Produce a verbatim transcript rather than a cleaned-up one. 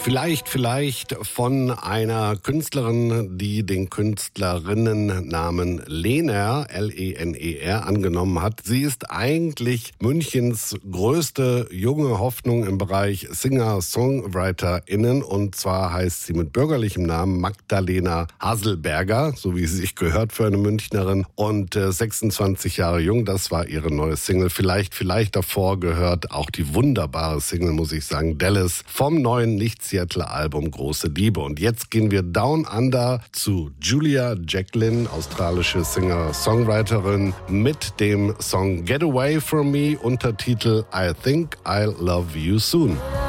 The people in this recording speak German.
Vielleicht, vielleicht von einer Künstlerin, die den Künstlerinnennamen Lener, L E N E R, angenommen hat. Sie ist eigentlich Münchens größte junge Hoffnung im Bereich Singer-SongwriterInnen. Und zwar heißt sie mit bürgerlichem Namen Magdalena Haselberger, so wie sie sich gehört für eine Münchnerin. Und äh, sechsundzwanzig Jahre jung, das war ihre neue Single. Vielleicht, vielleicht davor gehört auch die wunderbare Single, muss ich sagen, Dallas vom neuen Nicht-Seattle-Album Große Liebe. Und jetzt gehen wir down under zu Julia Jacklin, australische Singer-Songwriterin, mit dem Song Get Away From Me, Untertitel I Think I'll Love You Soon.